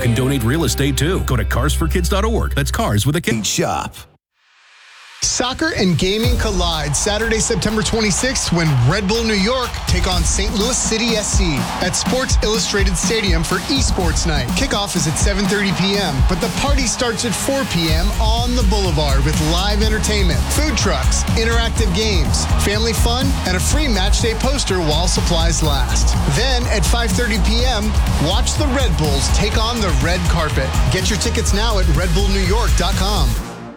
can donate real estate too. Go to carsforkids.org. That's cars with a K. Shop. Soccer and gaming collide Saturday, September 26th when Red Bull New York take on St. Louis City SC at Sports Illustrated Stadium for Esports Night. Kickoff is at 7:30 p.m., but the party starts at 4 p.m. on the Boulevard with live entertainment, food trucks, interactive games, family fun, and a free matchday poster while supplies last. Then at 5:30 p.m., watch the Red Bulls take on the red carpet. Get your tickets now at redbullnewyork.com.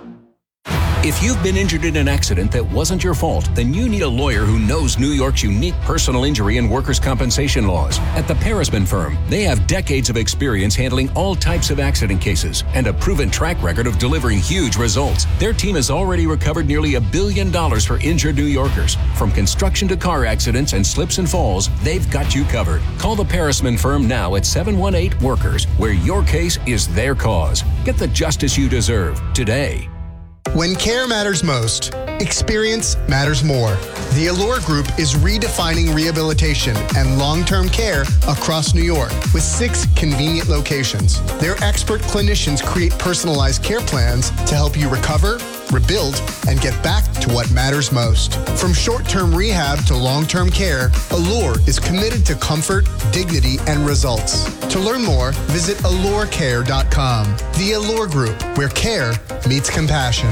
If you've been injured in an accident that wasn't your fault, then you need a lawyer who knows New York's unique personal injury and workers' compensation laws. At the Parisman Firm, they have decades of experience handling all types of accident cases and a proven track record of delivering huge results. Their team has already recovered nearly $1 billion for injured New Yorkers. From construction to car accidents and slips and falls, they've got you covered. Call the Parisman Firm now at 718-WORKERS, where your case is their cause. Get the justice you deserve today. When care matters most, experience matters more. The Allure Group is redefining rehabilitation and long-term care across New York with 6 convenient locations. Their expert clinicians create personalized care plans to help you recover, rebuild, and get back to what matters most. From short-term rehab to long-term care, Allure is committed to comfort, dignity, and results. To learn more, visit allurecare.com. The Allure Group, where care meets compassion.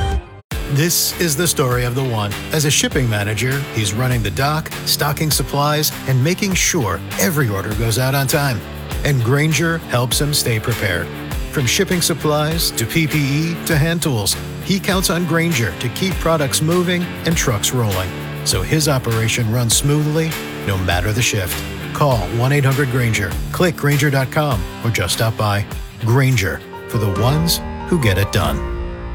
This is the story of the one. As a shipping manager, he's running the dock, stocking supplies, and making sure every order goes out on time. And Grainger helps him stay prepared. From shipping supplies to PPE to hand tools, he counts on Grainger to keep products moving and trucks rolling, so his operation runs smoothly no matter the shift. Call 1-800-GRAINGER, click Grainger.com, or just stop by. Grainger, for the ones who get it done.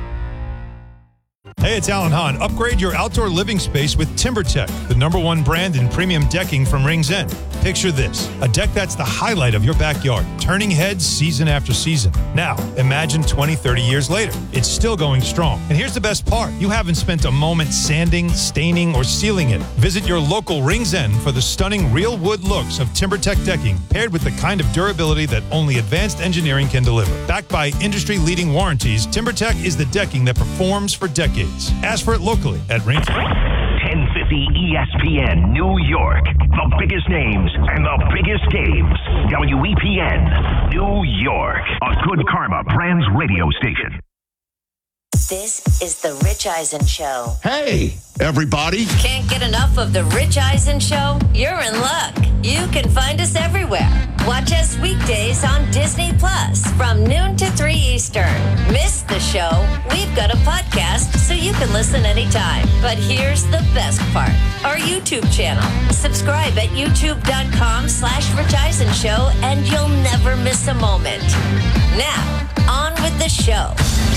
Hey, it's Alan Hahn. Upgrade your outdoor living space with TimberTech, the #1 brand in premium decking from Rings End. Picture this, a deck that's the highlight of your backyard, turning heads season after season. Now, imagine 20, 30 years later. It's still going strong. And here's the best part. You haven't spent a moment sanding, staining, or sealing it. Visit your local Rings End for the stunning real wood looks of TimberTech decking, paired with the kind of durability that only advanced engineering can deliver. Backed by industry-leading warranties, TimberTech is the decking that performs for decades. Ask for it locally at Rings. 1050 ESPN New York. The biggest names and the biggest games. WEPN New York. A Good Karma Brands radio station. This is The Rich Eisen Show. Hey, everybody. Can't get enough of The Rich Eisen Show? You're in luck. You can find us everywhere. Watch us weekdays on Disney Plus from noon to 3 Eastern. Miss the show? We've got a podcast so you can listen anytime. But here's the best part. Our YouTube channel. Subscribe at youtube.com/Rich Eisen Show and you'll never miss a moment. Now, on with the show.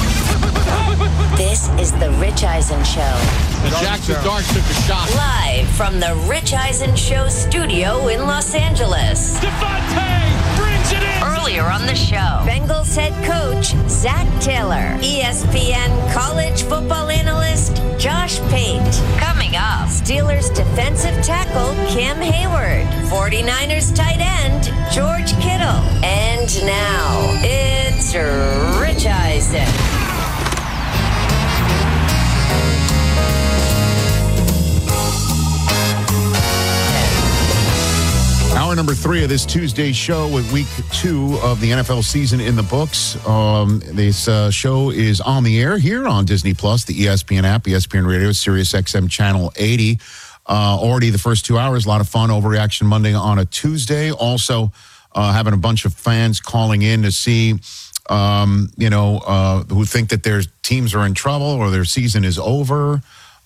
This is The Rich Eisen Show. The Jackson Dark took a shot. Live from The Rich Eisen Show studio in Los Angeles. Devontae brings it in. Earlier on the show, Bengals head coach Zach Taylor, ESPN college football analyst Josh Pate. Coming up, Steelers defensive tackle Cam Hayward, 49ers tight end George Kittle. And now, it's Rich Eisen. Hour number 3 of this Tuesday show with week 2 of the NFL season in the books. This show is on the air here on Disney Plus, the ESPN app, ESPN Radio, Sirius XM Channel 80. Already the first 2 hours, a lot of fun. Overreaction Monday on a Tuesday. Also having a bunch of fans calling in to see, who think that their teams are in trouble or their season is over.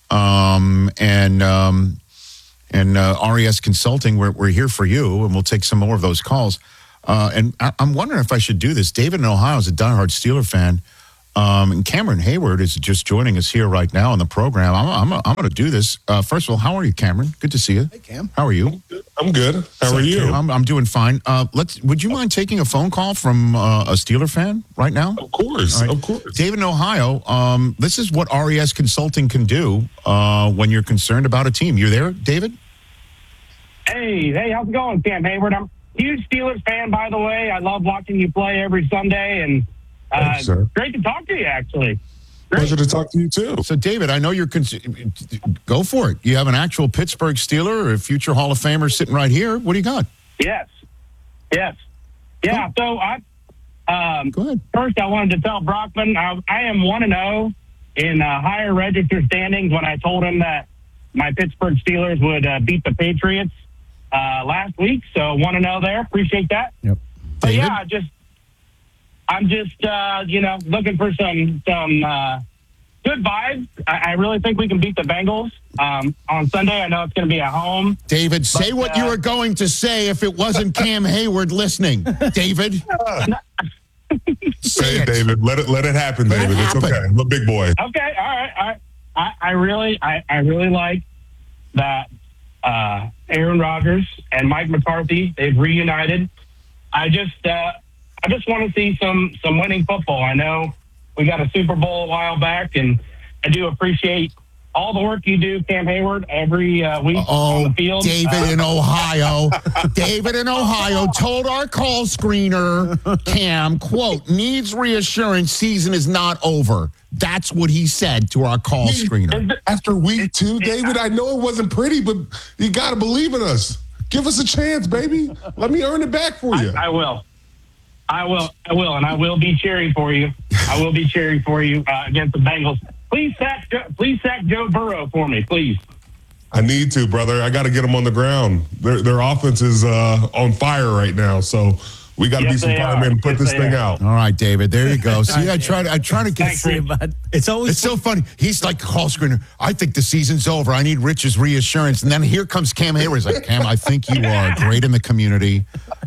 And RES Consulting, we're here for you, and we'll take some more of those calls. And I'm wondering if I should do this. David in Ohio is a diehard Steeler fan, and Cameron Hayward is just joining us here right now on the program. I'm going to do this. First of all, how are you, Cameron? Good to see you. Hey, Cam. How are you? I'm good. How are you? I'm doing fine. Would you mind taking a phone call from a Steeler fan right now? Of course, right. Of course. David in Ohio, this is what RES Consulting can do when you're concerned about a team. You there, David? Hey, how's it going, Cam Hayward? huge Steelers fan, by the way. I love watching you play every Sunday, and great to talk to you, actually. Great. Pleasure to talk to you, too. So, David, I know you're go for it. You have an actual Pittsburgh Steeler or a future Hall of Famer sitting right here. What do you got? Yes. Yeah, so go ahead. First, I wanted to tell Brockman I am 1-0 in higher register standings when I told him that my Pittsburgh Steelers would beat the Patriots last week. So 1-0 there. Appreciate that. Yep. But David? yeah, I'm just looking for some good vibes. I really think we can beat the Bengals on Sunday. I know it's going to be at home. David, say what you were going to say if it wasn't Cam Hayward listening. David? Say it, David. Let it happen, David. It's okay. I'm a big boy. Okay, all right. I really like that Aaron Rodgers and Mike McCarthy, they've reunited. I just want to see some winning football. I know we got a Super Bowl a while back, and I do appreciate all the work you do, Cam Hayward, every week on the field. David in Ohio. David in Ohio told our call screener, Cam, quote, needs reassurance, season is not over. That's what he said to our call screener. After week 2, David, I know it wasn't pretty, but you got to believe in us. Give us a chance, baby. Let me earn it back for you. I will, and I will be cheering for you. I will be cheering for you against the Bengals. Please sack Joe Burrow for me, please. I need to, brother. I got to get them on the ground. Their offense is on fire right now, so we got to be some firemen and put this thing out. All right, David. There you go. See, I try to get. It's so funny. He's like call screener. I think the season's over. I need Rich's reassurance, and then here comes Cam Hayward. He's like, Cam, I think you are great in the community.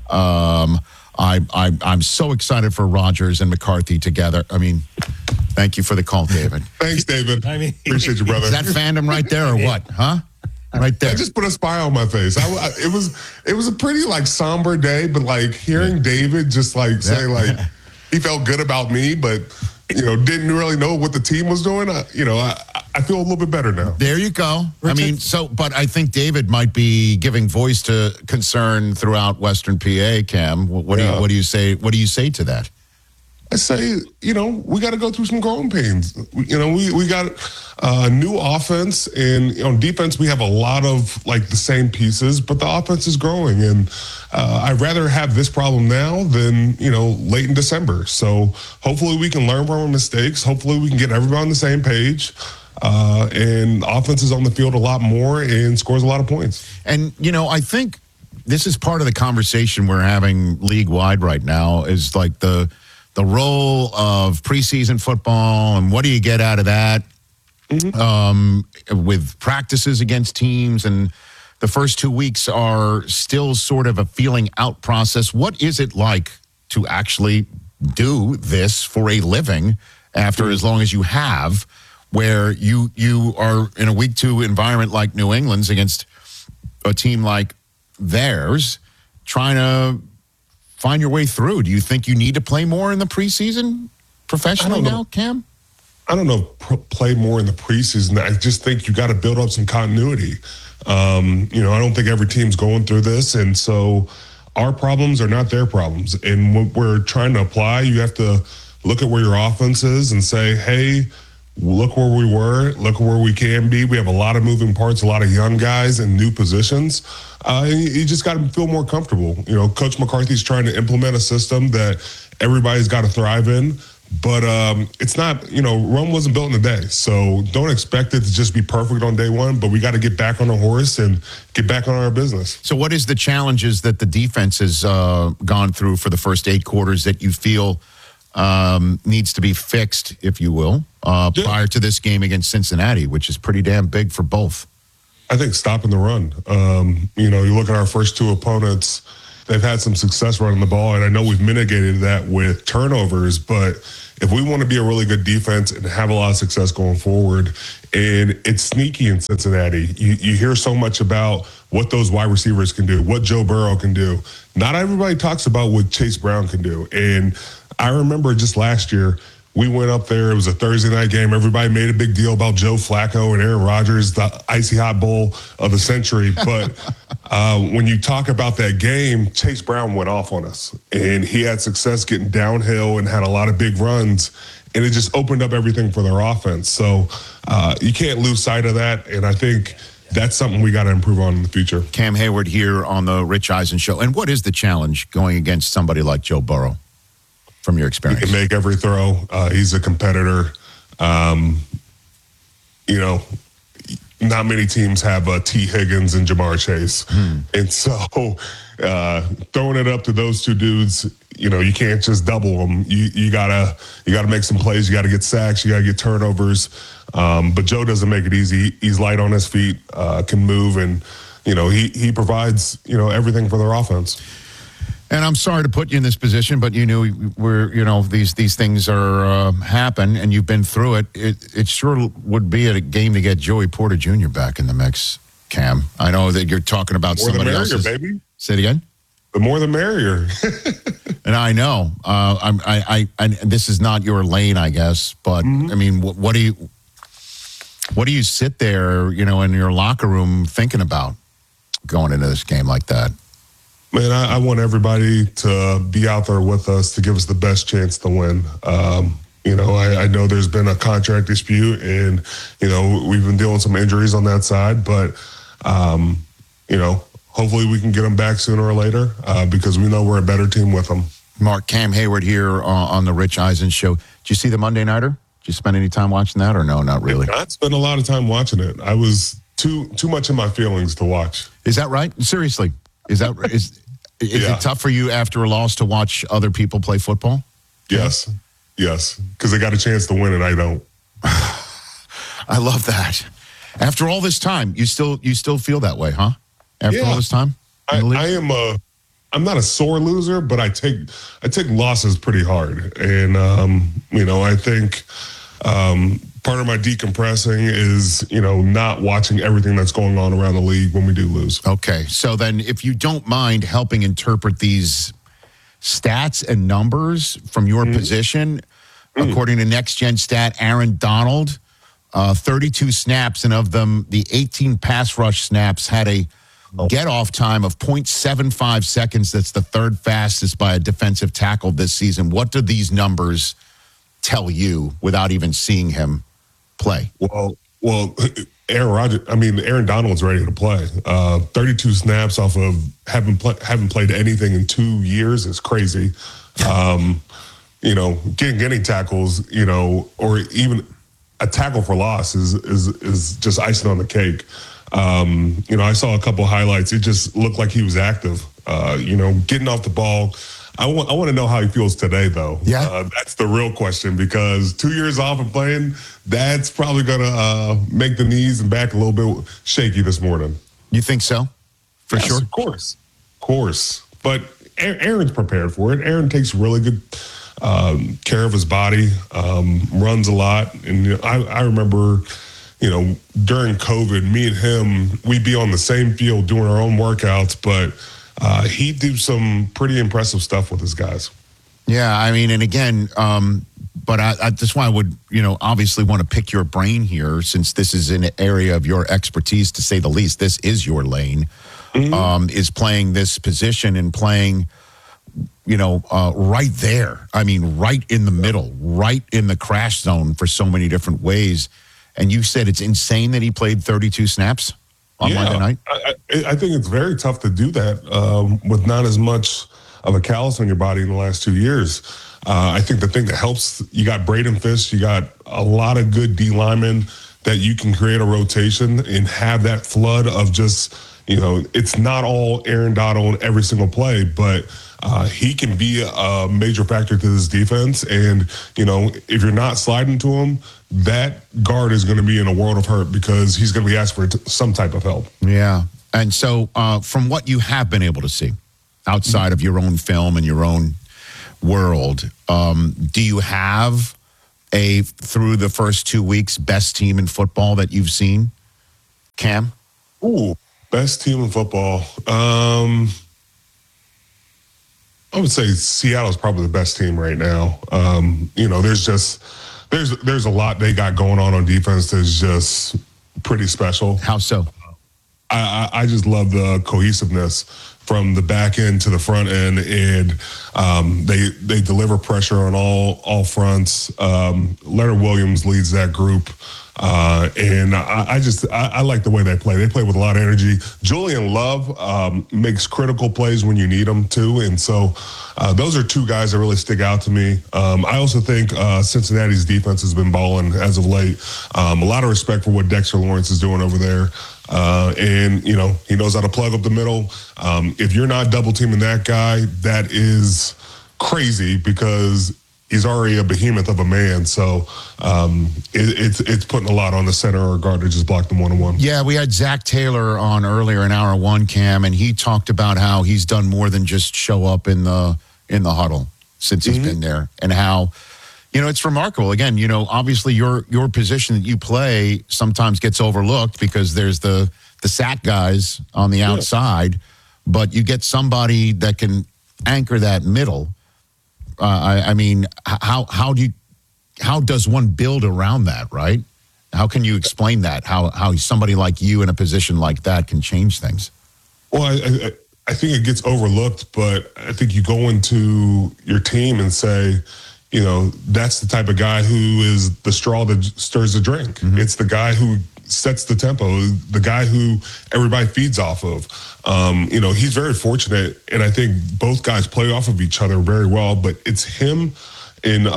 I'm so excited for Rodgers and McCarthy together. I mean, thank you for the call, David. Thanks, David. Appreciate you, brother. Is that fandom right there or what? Huh? Right there. I just put a smile on my face. It was a pretty somber day, but hearing David just say he felt good about me, but didn't really know what the team was doing. I feel a little bit better now. There you go. Richard? But I think David might be giving voice to concern throughout Western PA. Cam, what do you say? What do you say to that? I say, we got to go through some growing pains. We got a new offense, and on defense, we have a lot of the same pieces, but the offense is growing, and I'd rather have this problem now than late in December. So hopefully we can learn from our mistakes. Hopefully we can get everybody on the same page. And offense is on the field a lot more and scores a lot of points. And I think this is part of the conversation we're having league-wide right now is the role of preseason football and what do you get out of that with practices against teams. And the first 2 weeks are still sort of a feeling out process. What is it like to actually do this for a living after as long as you have, where you are in a week 2 environment like New England's against a team like theirs, trying to find your way through? Do you think you need to play more in the preseason professionally now, Cam? I don't know, play more in the preseason. I just think you got to build up some continuity. I don't think every team's going through this, and so our problems are not their problems. And when we're trying to apply, you have to look at where your offense is and say, hey, look where we were, look where we can be. We have a lot of moving parts, a lot of young guys in new positions. And you just got to feel more comfortable. Coach McCarthy's trying to implement a system that everybody's got to thrive in. But it's not, Rome wasn't built in a day. So don't expect it to just be perfect on day one. But we got to get back on the horse and get back on our business. So what is the challenges that the defense has gone through for the first 8 quarters that you feel needs to be fixed, if you will, prior to this game against Cincinnati, which is pretty damn big for both? I think stopping the run. You look at our first 2 opponents, they've had some success running the ball, and I know we've mitigated that with turnovers, but if we want to be a really good defense and have a lot of success going forward, and it's sneaky in Cincinnati, you hear so much about what those wide receivers can do, what Joe Burrow can do. Not everybody talks about what Chase Brown can do, and I remember just last year, we went up there. It was a Thursday night game. Everybody made a big deal about Joe Flacco and Aaron Rodgers, the icy hot bowl of the century. But when you talk about that game, Chase Brown went off on us. And he had success getting downhill and had a lot of big runs. And it just opened up everything for their offense. So you can't lose sight of that. And I think that's something we got to improve on in the future. Cam Hayward here on the Rich Eisen Show. And what is the challenge going against somebody like Joe Burrow from your experience? He can make every throw. He's a competitor. You know, not many teams have T. Higgins and Jamar Chase. And so throwing it up to those two dudes, you know, you can't just double them. You gotta make some plays. You got to get sacks. You got to get turnovers. But Joe doesn't make it easy. He's light on his feet, can move, and, you know, he provides, you know, everything for their offense. And I'm sorry to put you in this position, but you knew these things are happen, and you've been through it. It sure would be a game to get Joey Porter Jr. back in the mix, Cam. I know that you're talking about more somebody else's. Baby. Say it again. The more the merrier. And I know, I this is not your lane, I guess, but I mean, what do you sit there, you know, in your locker room thinking about going into this game like that? Man, I want everybody to be out there with us to give us the best chance to win. You know, I know there's been a contract dispute, and, you know, we've been dealing with some injuries on that side, but, you know, hopefully we can get them back sooner or later because we know we're a better team with them. Mark, Cam Hayward here on the Rich Eisen Show. Did you see the Monday Nighter? Did you spend any time watching that, or no, not really? I spent a lot of time watching it. I was too much in my feelings to watch. Is that right? Seriously? Is it tough for you after a loss to watch other people play football? Yes, because they got a chance to win and I don't. I love that. After all this time, you still feel that way, huh? After all this time, I'm not a sore loser, but I take losses pretty hard, and you know, I think part of my decompressing is, you know, not watching everything that's going on around the league when we do lose. Okay, so then if you don't mind helping interpret these stats and numbers from your position, according to Next Gen Stat, Aaron Donald, 32 snaps, and of them, the 18 pass rush snaps had a get-off time of 0.75 seconds. That's the third fastest by a defensive tackle this season. What do these numbers tell you without even seeing him play? Well, Aaron Donald's ready to play. 32 snaps off of haven't played anything in 2 years is crazy. You know, getting any tackles, you know, or even a tackle for loss is just icing on the cake. You know, I saw a couple highlights. It just looked like he was active. You know, getting off the ball. I want to know how he feels today, though. Yeah, that's the real question, because 2 years off of playing, that's probably gonna make the knees and back a little bit shaky this morning. You think so? For sure, of course. But Aaron's prepared for it. Aaron takes really good care of his body, runs a lot, and you know, I remember, you know, during COVID, me and him, we'd be on the same field doing our own workouts, but he'd do some pretty impressive stuff with his guys. Yeah, I mean, and again, but that's why I would, you know, obviously want to pick your brain here, since this is an area of your expertise, to say the least. This is your lane, is playing this position and playing, you know, right there. I mean, right in the middle, right in the crash zone for so many different ways. And you said it's insane that he played 32 snaps on Monday night? I think it's very tough to do that with not as much of a callus on your body in the last 2 years. I think the thing that helps, you got Braden Fish, you got a lot of good D linemen that you can create a rotation and have that flood of just, you know, it's not all Aaron Donald every single play, but he can be a major factor to this defense. And, you know, if you're not sliding to him, that guard is going to be in a world of hurt because he's going to be asking for some type of help. Yeah. And so from what you have been able to see outside of your own film and your own world, do you have through the first 2 weeks, best team in football that you've seen, Cam? Ooh, best team in football. I would say Seattle's probably the best team right now. There's a lot they got going on defense that's just pretty special. How so? I just love the cohesiveness from the back end to the front end, and they deliver pressure on all fronts. Leonard Williams leads that group. And I like the way they play. They play with a lot of energy. Julian Love makes critical plays when you need them to. And so those are two guys that really stick out to me. I also think Cincinnati's defense has been balling as of late. A lot of respect for what Dexter Lawrence is doing over there. And he knows how to plug up the middle. If you're not double teaming that guy, that is crazy because he's already a behemoth of a man. So it's putting a lot on the center or guard to just block them one-on-one. Yeah, we had Zach Taylor on earlier in hour one, Cam, and he talked about how he's done more than just show up in the huddle since he's been there, and how it's remarkable. Again, obviously your position that you play sometimes gets overlooked because there's the sack guys on the outside, but you get somebody that can anchor that middle. How does one build around that, right? How can you explain that? How somebody like you in a position like that can change things? Well, I think it gets overlooked, but I think you go into your team and say, that's the type of guy who is the straw that stirs the drink. Mm-hmm. It's the guy who sets the tempo, the guy who everybody feeds off of. He's very fortunate, and I think both guys play off of each other very well, but it's him and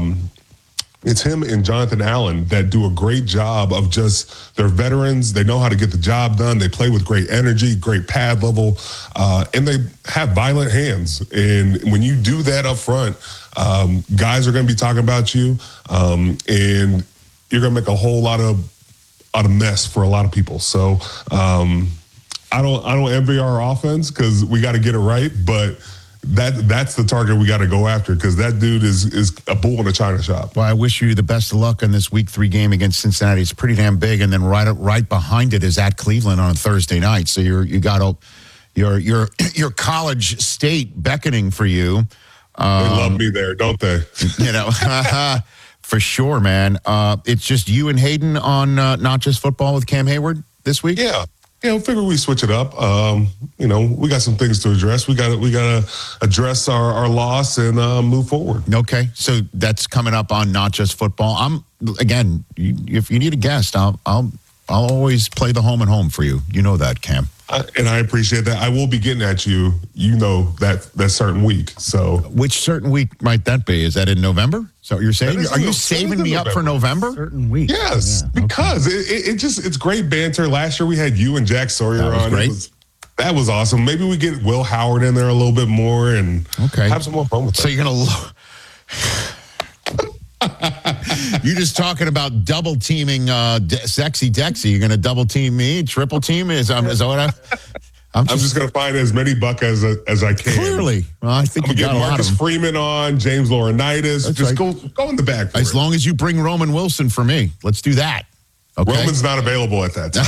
Jonathan Allen that do a great job of just, they're veterans. They know how to get the job done. They play with great energy, great pad level, and they have violent hands. And when you do that up front, guys are going to be talking about you, and you're going to make a whole lot of mess for a lot of people. So I don't envy our offense because we got to get it right, but that's the target we got to go after because that dude is a bull in a china shop. Well, I wish you the best of luck in this Week 3 game against Cincinnati. It's pretty damn big, and then right behind it is at Cleveland on a Thursday night. So you got your College State beckoning for you. They love me there, don't they? For sure, man. It's just you and Hayden on Not Just Football with Cam Hayward this week? Yeah. I figure we switch it up. We got some things to address. We got to address our loss and move forward. Okay, so that's coming up on Not Just Football. If you need a guest, I'll always play the home and home for you. You know that, Cam. And I appreciate that. I will be getting at you. That certain week. So, which certain week might that be? Is that in November? So you're saying? Are you saving me up for November? Certain week. Yes, because it's great banter. Last year we had you and Jack Sawyer on. Great. That was awesome. Maybe we get Will Howard in there a little bit more and have some more fun with that. So you're gonna. You're just talking about double teaming Sexy Dexy. You're going to double team me, triple team? Is that what I'm just going to find as many buck as I can. Clearly. Well, I think you got a lot of Marcus Freeman on, James Laurinaitis. That's just right. go in the back. As long as you bring Roman Wilson for me. Let's do that. Okay. Roman's not available at that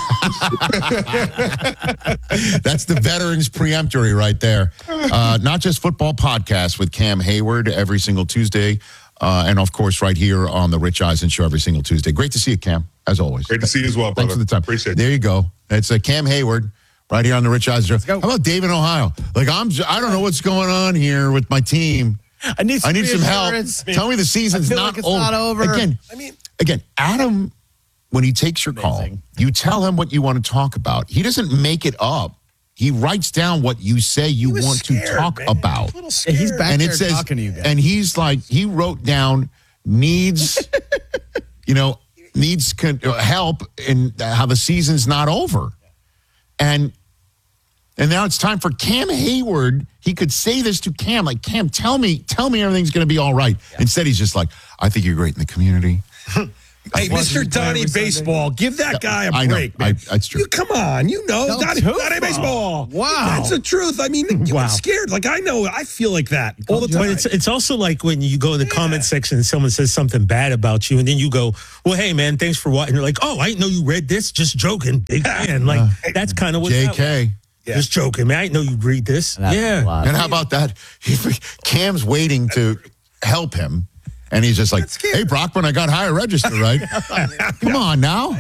time. That's the veterans preemptory right there. Not Just Football podcast with Cam Hayward every single Tuesday. And, of course, right here on the Rich Eisen Show every single Tuesday. Great to see you, Cam, as always. Great to see you as well, brother. Thanks for the time. Appreciate it. There you go. It's Cam Hayward right here on the Rich Eisen Show. How about Dave in Ohio? I don't know what's going on here with my team. I need some help. Tell me the season's not over. Again, Adam, when he takes your call, you tell him what you want to talk about. He doesn't make it up. He writes down what you say you want to talk about. He's back there talking to you guys. And he's like, he wrote down needs, needs help in how the season's not over. And now it's time for Cam Hayward. He could say this to Cam, like, Cam, tell me everything's going to be all right. Yeah. Instead, he's just like, I think you're great in the community. Hey, Mr. Donnie Baseball, give that guy a break. I know. That's true. Come on, Donnie Baseball. Wow. That's the truth. I mean, you get scared. Like, I feel like that all the time. But it's also like when you go in the comment section and someone says something bad about you, and then you go, well, hey, man, thanks for what? And you're like, oh, I didn't know you read this. Just joking. Big fan. Like, that's kind of what JK. Just joking, man. I didn't know you'd read this. Yeah. And how about that? Cam's waiting to help him. And he's just like, hey, Brockman, I got higher register, right? Come on now.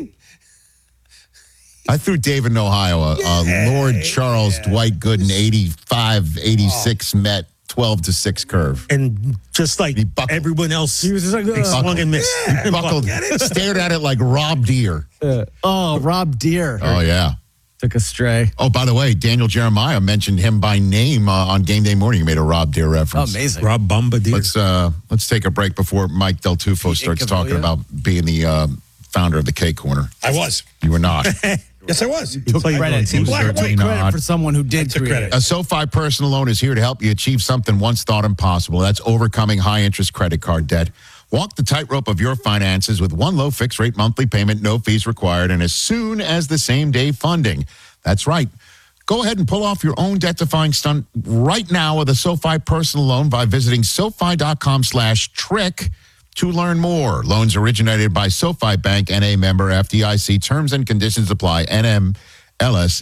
I threw David in Ohio, Lord Charles Dwight Gooden, 85-86 Met, 12-6 curve. And just like everyone else, he was just like, swung and missed. He buckled, stared at it like Rob Deere. Rob Deere. Oh, yeah. Took a stray. Oh, by the way, Daniel Jeremiah mentioned him by name on Game Day Morning. He made a Rob Deere reference. Oh, amazing. Rob Bombardier. Let's take a break before Mike Del Tufo starts talking about being the founder of the K Corner. I was. You were not. Yes, I was. He took credit. He black and white credit for someone who did create it. A SoFi personal loan is here to help you achieve something once thought impossible. That's overcoming high-interest credit card debt. Walk the tightrope of your finances with one low fixed-rate monthly payment, no fees required, and as soon as the same-day funding. That's right. Go ahead and pull off your own debt-defying stunt right now with a SoFi personal loan by visiting SoFi.com/trick to learn more. Loans originated by SoFi Bank, N.A. member, FDIC. Terms and conditions apply. NMLS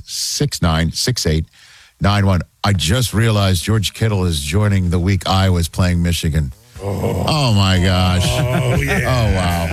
696891. I just realized George Kittle is joining the week Iowa's playing Michigan. Oh my gosh. Oh, yeah. Oh, wow.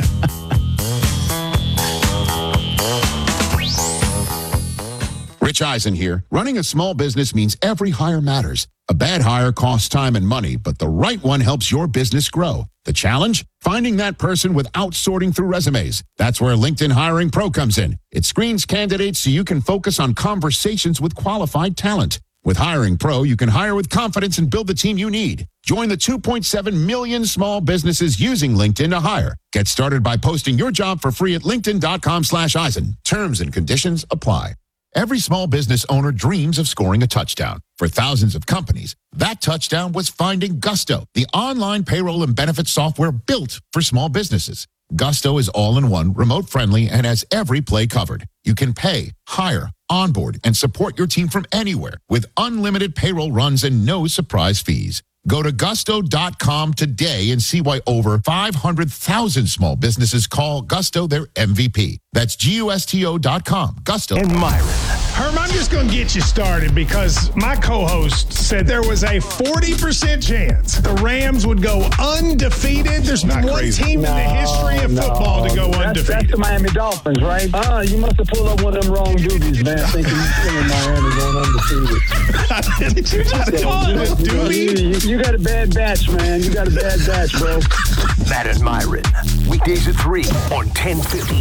Rich Eisen here. Running a small business means every hire matters. A bad hire costs time and money, but the right one helps your business grow. The challenge? Finding that person without sorting through resumes. That's where LinkedIn Hiring Pro comes in. It screens candidates so you can focus on conversations with qualified talent. With Hiring Pro, you can hire with confidence and build the team you need. Join the 2.7 million small businesses using LinkedIn to hire. Get started by posting your job for free at linkedin.com/Eisen. Terms and conditions apply. Every small business owner dreams of scoring a touchdown. For thousands of companies, that touchdown was finding Gusto, the online payroll and benefits software built for small businesses. Gusto is all-in-one, remote-friendly, and has every play covered. You can pay, hire, onboard, and support your team from anywhere with unlimited payroll runs and no surprise fees. Go to gusto.com today and see why over 500,000 small businesses call Gusto their MVP. That's GUSTO.com. Gusto. And Myron. Herm, I'm just going to get you started because my co-host said there was a 40% chance the Rams would go undefeated. There's been one team in the history of football to go undefeated. That's the Miami Dolphins, right? You must have pulled up one of them wrong duties, man, thinking you're in Miami going undefeated. Did you just call it a duty? You got a bad batch, man. You got a bad batch, bro. Matt and Myron. Weekdays at 3 on 1050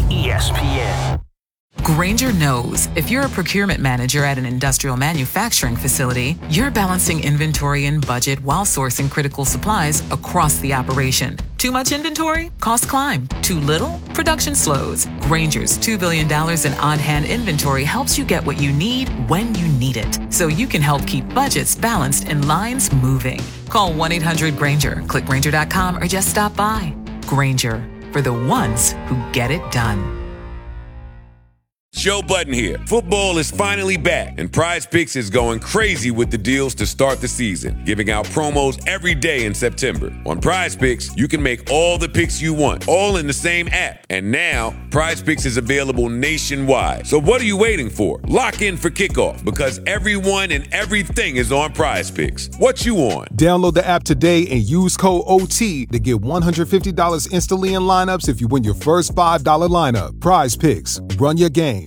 ESPN. Grainger knows if you're a procurement manager at an industrial manufacturing facility, you're balancing inventory and budget while sourcing critical supplies across the operation. Too much inventory? Costs climb. Too little? Production slows. Grainger's $2 billion in on-hand inventory helps you get what you need when you need it, so you can help keep budgets balanced and lines moving. Call 1-800-GRAINGER, click Grainger.com, or just stop by. Grainger, for the ones who get it done. Joe Budden here. Football is finally back, and Prize Picks is going crazy with the deals to start the season, giving out promos every day in September. On Prize Picks, you can make all the picks you want, all in the same app. And now, Prize Picks is available nationwide. So what are you waiting for? Lock in for kickoff, because everyone and everything is on Prize Picks. What you on? Download the app today and use code OT to get $150 instantly in lineups if you win your first $5 lineup. Prize Picks. Run your game.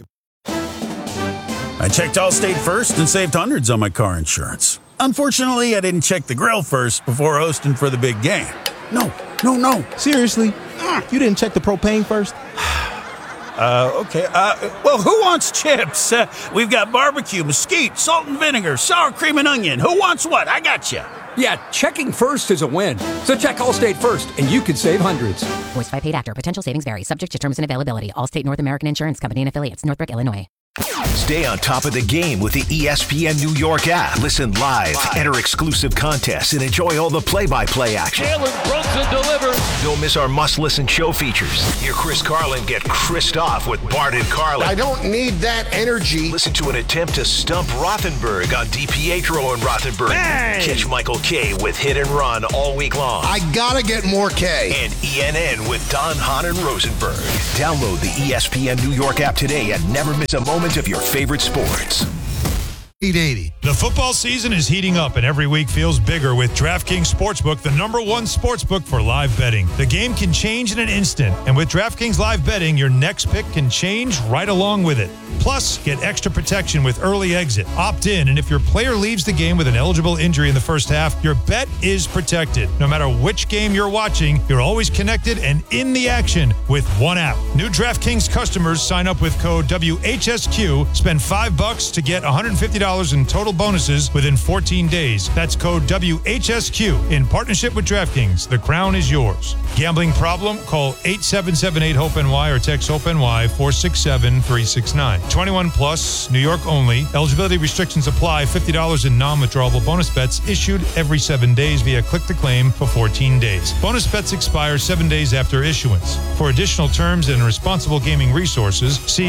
I checked Allstate first and saved hundreds on my car insurance. Unfortunately, I didn't check the grill first before hosting for the big game. No. Seriously? You didn't check the propane first? Okay. Well, who wants chips? We've got barbecue, mesquite, salt and vinegar, sour cream and onion. Who wants what? I got you. Yeah, checking first is a win. So check Allstate first, and you could save hundreds. Voiced by paid actor. Potential savings vary. Subject to terms and availability. Allstate North American Insurance Company and affiliates. Northbrook, Illinois. Stay on top of the game with the ESPN New York app. Listen live, enter exclusive contests, and enjoy all the play-by-play action. Jalen Brunson delivers. Don't miss our must-listen show features. Hear Chris Carlin get Chris'd off with Bart and Carlin. I don't need that energy. Listen to an attempt to stump Rothenberg on DiPietro and Rothenberg. Bang! Catch Michael K with Hit and Run all week long. I gotta get more K. And ENN with Don, Hahn, and Rosenberg. Download the ESPN New York app today and never miss a moment of your favorite sports. 880. The football season is heating up, and every week feels bigger with DraftKings Sportsbook, the #1 sportsbook for live betting. The game can change in an instant, and with DraftKings Live Betting, your next pick can change right along with it. Plus, get extra protection with early exit. Opt in, and if your player leaves the game with an eligible injury in the first half, your bet is protected. No matter which game you're watching, you're always connected and in the action with one app. New DraftKings customers sign up with code WHSQ, spend $5 to get $150 in total bonuses within 14 days. That's code WHSQ in partnership with DraftKings. The crown is yours. Gambling problem? Call 877-8-HOPE-NY or text HOPE-NY 467-369. 21 plus, New York only. Eligibility restrictions apply. $50 in non-withdrawable bonus bets issued every 7 days via click to claim for 14 days. Bonus bets expire 7 days after issuance. For additional terms and responsible gaming resources, see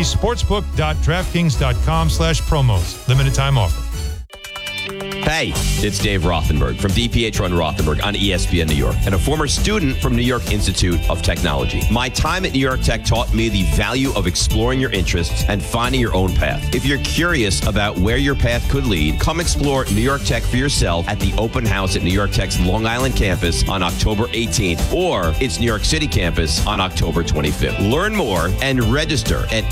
sportsbook.draftkings.com/promos. Limited time offer. Hey, it's Dave Rothenberg from DPH Run Rothenberg on ESPN New York and a former student from New York Institute of Technology. My time at New York Tech taught me the value of exploring your interests and finding your own path. If you're curious about where your path could lead, come explore New York Tech for yourself at the open house at New York Tech's Long Island campus on October 18th or its New York City campus on October 25th. Learn more and register at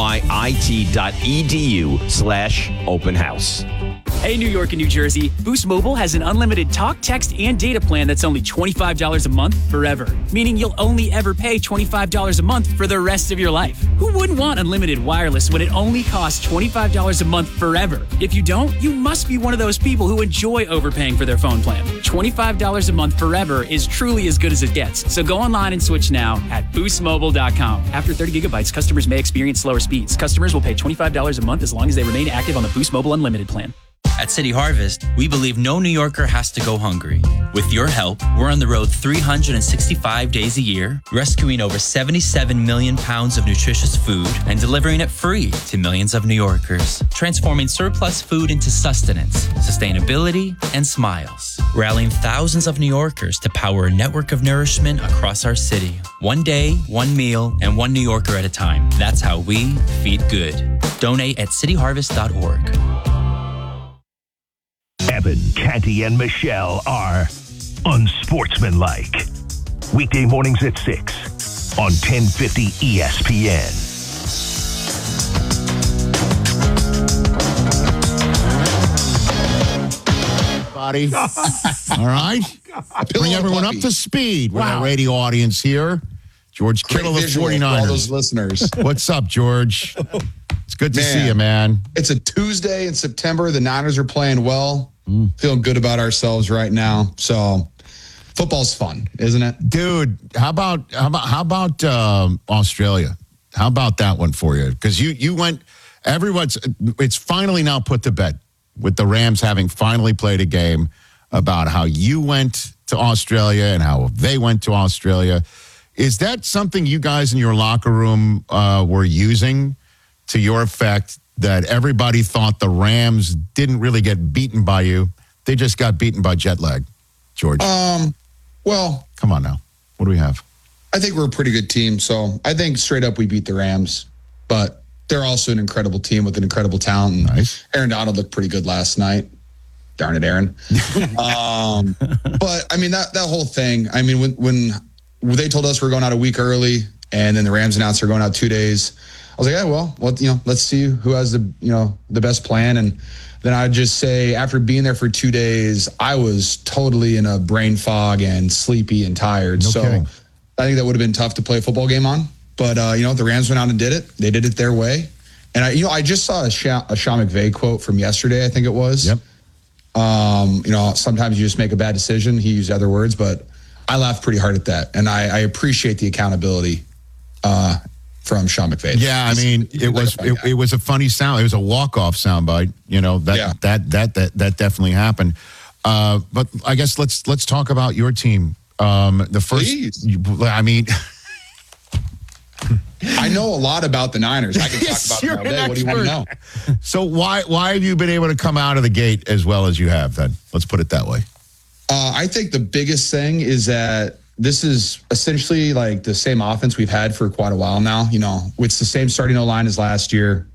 nyit.edu/open house. Hey, New York and New Jersey, Boost Mobile has an unlimited talk, text, and data plan that's only $25 a month forever, meaning you'll only ever pay $25 a month for the rest of your life. Who wouldn't want unlimited wireless when it only costs $25 a month forever? If you don't, you must be one of those people who enjoy overpaying for their phone plan. $25 a month forever is truly as good as it gets. So go online and switch now at boostmobile.com. After 30 gigabytes, customers may experience slower speeds. Customers will pay $25 a month as long as they remain active on the Boost Mobile Unlimited plan. At City Harvest, we believe no New Yorker has to go hungry. With your help, we're on the road 365 days a year, rescuing over 77 million pounds of nutritious food and delivering it free to millions of New Yorkers, transforming surplus food into sustenance, sustainability, and smiles, rallying thousands of New Yorkers to power a network of nourishment across our city. One day, one meal, and one New Yorker at a time. That's how we feed good. Donate at cityharvest.org. Evan, Canty, and Michelle are unsportsmanlike. Weekday mornings at 6 on 1050 ESPN. Buddy. All right. Bring everyone up to speed with our radio audience here. George Kittle of 49ers. All those listeners. What's up, George? It's good to see you, man. It's a Tuesday in September. The Niners are playing well. Feeling good about ourselves right now. So football's fun, isn't it? Dude, how about Australia? How about that one for you? Because you went, it's finally now put to bed with the Rams having finally played a game about how you went to Australia and how they went to Australia. Is that something you guys in your locker room were using to your effect, that everybody thought the Rams didn't really get beaten by you? They just got beaten by jet lag, George. Well, come on now. What do we have? I think we're a pretty good team. So I think straight up we beat the Rams, but they're also an incredible team with an incredible talent. And nice. Aaron Donald looked pretty good last night. Darn it, Aaron. But I mean, that whole thing, I mean, when they told us we're going out a week early and then the Rams announced they're going out 2 days, I was like, yeah, well, let's see who has the best plan. And then I'd just say, after being there for 2 days, I was totally in a brain fog and sleepy and tired. No kidding. I think that would have been tough to play a football game on. But the Rams went out and did it. They did it their way. And I just saw a Sean McVay quote from yesterday, I think it was. Yep. Sometimes you just make a bad decision. He used other words, but I laughed pretty hard at that. And I appreciate the accountability from Sean McVay. Yeah, I mean, it was a funny sound. It was a walk-off soundbite. That definitely happened. But I guess let's talk about your team. The first, please. I mean, I know a lot about the Niners. I can talk about them all day. What do you want to know? So why have you been able to come out of the gate as well as you have? Then let's put it that way. I think the biggest thing is that this is essentially like the same offense we've had for quite a while now. It's the same starting O-line as last year.